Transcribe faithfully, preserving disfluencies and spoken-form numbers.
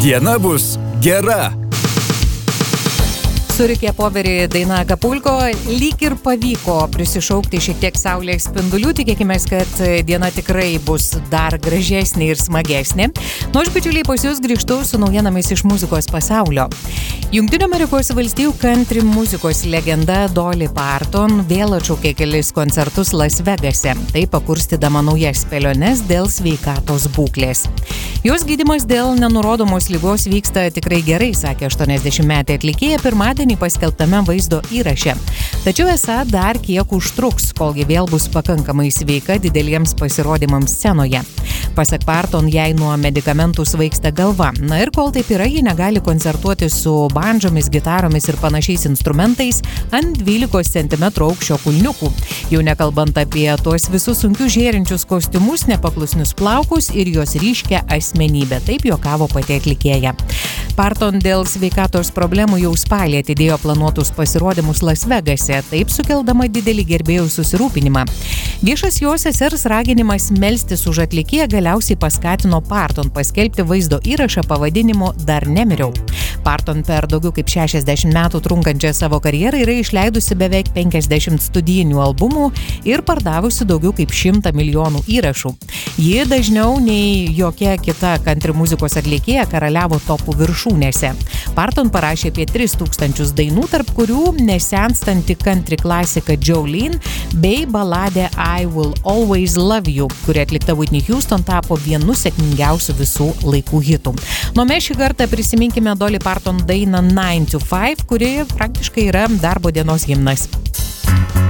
diena bus gera. Surikė poverį daina Acapulco, lyg ir pavyko prisišaukti šiek tiek saulės spindulių, tikėkime, kad diena tikrai bus dar gražesnė ir smagesnė. Nu, aš bičiuliai pas jūs grįžtu su naujienomis iš muzikos pasaulio. Jungtinių Amerikos valstijų country muzikos legenda Dolly Parton vėl atšaukė kelis koncertus Las Vegase, taip pakurstydama naujas spėliones dėl sveikatos būklės. Jos gydymas dėl nenurodomos ligos vyksta tikrai gerai, sakė aštuoniasdešimtmetė atlikėja pirmadienį paskelbtame vaizdo įraše. Tačiau esą dar kiek užtruks, kol ji vėl bus pakankamai sveika dideliems pasirodymams scenoje. Pasak Parton, jai nuo medikamentų svaigsta galva. Na ir kol taip yra, ji negali koncertuoti su bandžomis, gitaromis ir panašiais instrumentais ant dvylikos centimetrų aukščio kulniukų. Jau nekalbant apie tuos visus sunkius žėrinčius kostiumus, nepaklusnius plaukus ir jos ryškę asmenybę. Taip juokavo pati atlikėja. Parton dėl sveikatos problemų jau spalį atidėjo planuotus pasirodymus Las Vegase, taip sukeldama didelį gerbėjų susirūpinimą. Viešas jos sesers raginimas melstis už atlikėją galiausiai paskatino Parton paskelbti vaizdo įrašą pavadinimu Dar nemiriau. Parton per daugiau kaip šešiasdešimt metų trunkančią savo karjerą yra išleidusi beveik penkiasdešimt studijinių albumų ir pardavusi daugiau kaip šimtą milijonų įrašų. Ji dažniau nei jokia kita country muzikos atlikėja karaliavo topų viršūnėse. Parton parašė apie tris tūkstančius dainų, tarp kurių nesenstanti country klasika Jolene bei baladė I Will Always Love You, kuri atlikta Whitney Houston tapo vienu sėkmingiausių visų laikų hitų. Nuo mes šį kartą prisiminkime Dolly Parton dainą nine to five, kuri praktiškai yra darbo dienos himnas.